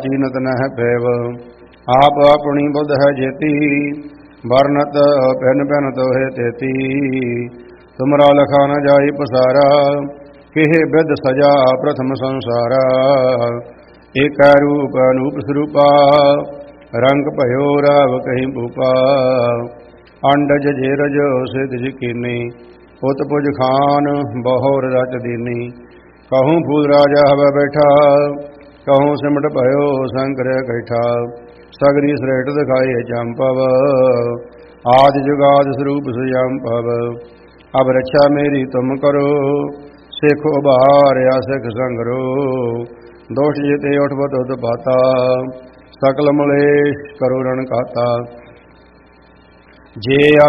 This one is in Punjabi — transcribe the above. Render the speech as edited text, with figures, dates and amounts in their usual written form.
ਚੀਨਤ ਨਹਿ ਪੈਵ। ਆਪ ਆਪਣੀ ਬੁੱਧ ਹੈ ਜੇਤੀ, ਵਰਨਤ ਭਿਨ ਭਿਨ ਤੋਹਿ ਤੇਤੀ। ਤੁਮਰਾ ਲਖਾ ਨ ਜਾਈ ਪਸਾਰਾ, ਕਿਹ ਬਿਦ ਸਜਾ ਪ੍ਰਥਮ ਸੰਸਾਰਾ। ਏਕੈ ਰੂਪ ਅਨੂਪ ਸਰੂਪਾ, ਰੰਗ ਭਇਓ ਰਾਵ ਕਹੀ ਭੂਪਾ। ਅੰਡਜ ਜੇਰਜ ਸਿਧ ਜਿਕੀਨੀ, ਪੁੱਤ ਪੁਜ ਖਾਨ ਬਹੁਰ ਰਚ ਦੀਨੀ। ਕਹੂੰ ਫੂਲ ਰਾਜਾ ਹਵੈ ਬੈਠਾ, ਕਹੂੰ ਸਿਮਟ ਭਇਓ ਸ਼ੰਕਰ ਕੈਠਾ। ਸਗਰੀ ਸ੍ਰੇਟ ਦਿਖਾਏ ਚੰਪਵ, ਆਦਿ ਜੁਗਾਦ ਸਰੂਪ ਸੁਜੰਪਵ। ਅਬ ਰੱਛਾ ਮੇਰੀ ਤੁਮ ਕਰੋ, ਸਿੱਖ ਉਭਾਰਿਆ ਸਿੱਖ ਸੰਗਰੋ। ਦੋਸ਼ ਜਿਤੇ ਉਠਵਤ ਉਤਪਾਤਾ, ਸਕਲ ਮਲੇਸ਼ ਕਰੋ ਰਣ ਕਾਤਾ। ਜੇ